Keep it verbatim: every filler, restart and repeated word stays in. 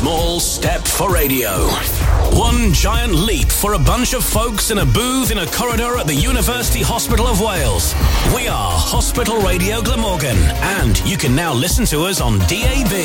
small step for radio. One giant leap for a bunch of folks in a booth in a corridor at the University Hospital of Wales. We are Hospital Radio Glamorgan, and you can now listen to us on D A B.